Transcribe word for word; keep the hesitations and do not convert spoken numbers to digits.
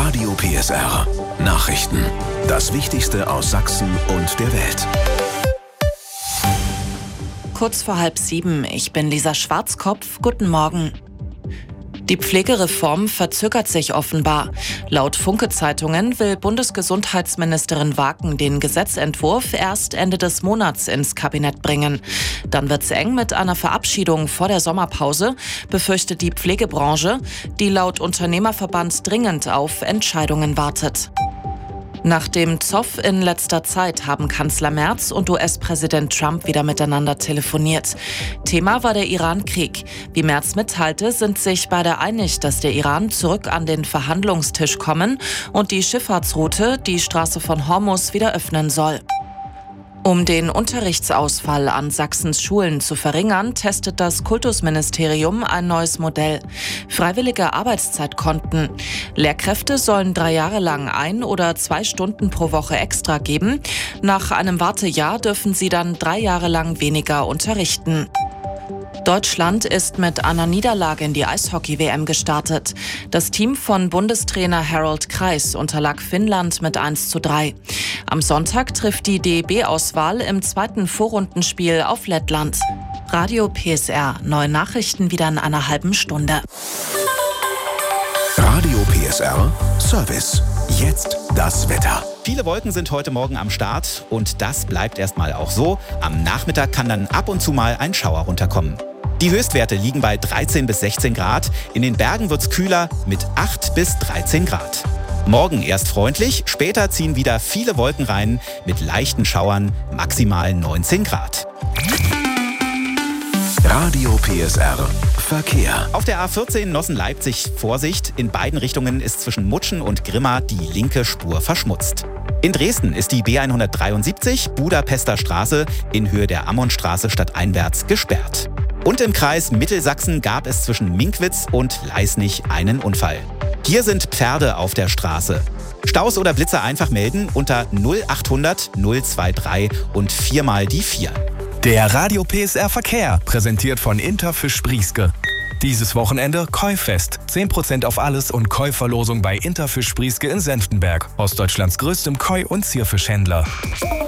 Radio P S R. Nachrichten. Das Wichtigste aus Sachsen und der Welt. Kurz vor halb sieben, ich bin Lisa Schwarzkopf. Guten Morgen. Die Pflegereform verzögert sich offenbar. Laut Funke-Zeitungen will Bundesgesundheitsministerin Waken den Gesetzentwurf erst Ende des Monats ins Kabinett bringen. Dann wird's eng mit einer Verabschiedung vor der Sommerpause, befürchtet die Pflegebranche, die laut Unternehmerverband dringend auf Entscheidungen wartet. Nach dem Zoff in letzter Zeit haben Kanzler Merz und U S-Präsident Trump wieder miteinander telefoniert. Thema war der Iran-Krieg. Wie Merz mitteilte, sind sich beide einig, dass der Iran zurück an den Verhandlungstisch kommen und die Schifffahrtsroute, die Straße von Hormuz, wieder öffnen soll. Um den Unterrichtsausfall an Sachsens Schulen zu verringern, testet das Kultusministerium ein neues Modell. Freiwillige Arbeitszeitkonten. Lehrkräfte sollen drei Jahre lang ein oder zwei Stunden pro Woche extra geben. Nach einem Wartejahr dürfen sie dann drei Jahre lang weniger unterrichten. Deutschland ist mit einer Niederlage in die Eishockey-W M gestartet. Das Team von Bundestrainer Harold Kreis unterlag Finnland mit eins zu drei. Am Sonntag trifft die D E B-Auswahl im zweiten Vorrundenspiel auf Lettland. Radio P S R, neue Nachrichten wieder in einer halben Stunde. Radio P S R Service. Jetzt das Wetter. Viele Wolken sind heute Morgen am Start und das bleibt erstmal auch so. Am Nachmittag kann dann ab und zu mal ein Schauer runterkommen. Die Höchstwerte liegen bei dreizehn bis sechzehn Grad. In den Bergen wird's kühler mit acht bis dreizehn Grad. Morgen erst freundlich, später ziehen wieder viele Wolken rein mit leichten Schauern, maximal neunzehn Grad. Radio P S R Verkehr. Auf der A vierzehn Nossen-Leipzig Vorsicht. In beiden Richtungen ist zwischen Mutschen und Grimma die linke Spur verschmutzt. In Dresden ist die B hundertdreiundsiebzig Budapester Straße in Höhe der Ammonstraße stadteinwärts gesperrt. Und im Kreis Mittelsachsen gab es zwischen Minkwitz und Leisnig einen Unfall. Hier sind Pferde auf der Straße. Staus oder Blitzer einfach melden unter null achthundert null dreiundzwanzig und viermal die vier. Der Radio P S R Verkehr, präsentiert von Interfisch Sprieske. Dieses Wochenende Koi-Fest. zehn Prozent auf alles und Koi-Verlosung bei Interfisch Sprieske in Senftenberg. Ostdeutschlands größtem Koi- und Zierfischhändler.